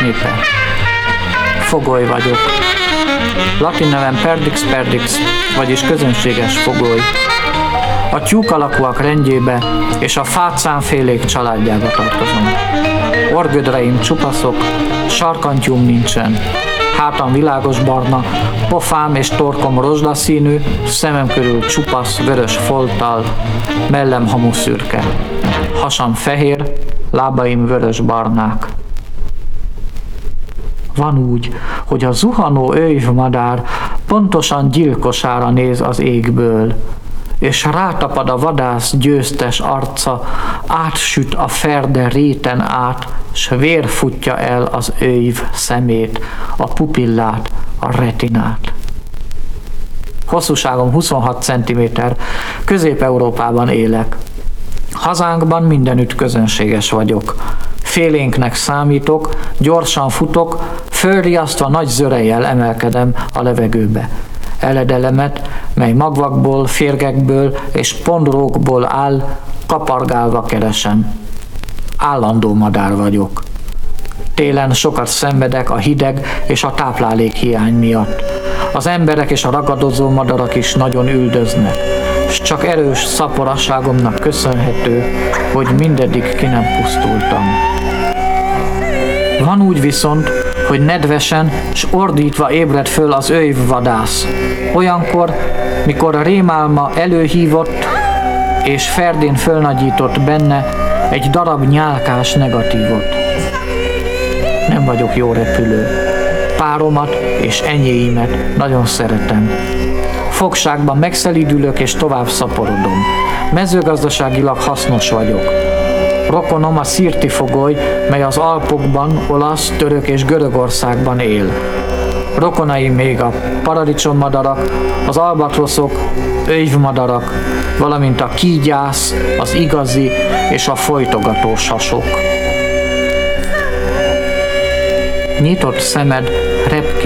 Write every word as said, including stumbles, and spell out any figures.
nipe. Fogoly vagyok. Latin nevem Perdix perdix, vagyis közönséges fogoly. A tyúk alakúak rendjébe és a fácánfélék családjába tartozom. Orgödreim csupaszok, sarkantyúm nincsen, hátam világos barna, pofám és torkom rozsdaszínű, szemem körül csupasz, vörös folttal, mellem hamuszürke. Hasam fehér, lábaim vörös-barnák. Van úgy, hogy a zuhanó őjvmadár pontosan gyilkosára néz az égből, és rátapad a vadász győztes arca, átsüt a ferde réten át, s vér futja el az őjv szemét, a pupillát, a retinát. Hosszúságom huszonhat centiméter, Közép-Európában élek. Hazánkban mindenütt közönséges vagyok. Félénknek számítok, gyorsan futok, fölriasztva nagy zörejjel emelkedem a levegőbe. Eledelemet, mely magvakból, férgekből és pondrókból áll, kapargálva keresem. Állandó madár vagyok. Télen sokat szenvedek a hideg és a táplálék hiány miatt. Az emberek és a ragadozó madarak is nagyon üldöznek, s csak erős szaporasságomnak köszönhető, hogy mindeddig ki nem pusztultam. Van úgy viszont, hogy nedvesen s ordítva ébred föl az őjvvadász. Olyankor, mikor a rémálma előhívott és ferdén fölnagyított benne egy darab nyálkás negatívot. Nem vagyok jó repülő. Páromat és enyéimet nagyon szeretem. Fogságban megszelídülök és tovább szaporodom. Mezőgazdaságilag hasznos vagyok. Rokonom a szirti fogoly, mely az Alpokban, olasz, török és Görögországban él. Rokonaim még a paradicsommadarak, az albatroszok, őjvmadarak, valamint a kígyász, az igazi és a folytogató sasok. Nyitott szemed repkél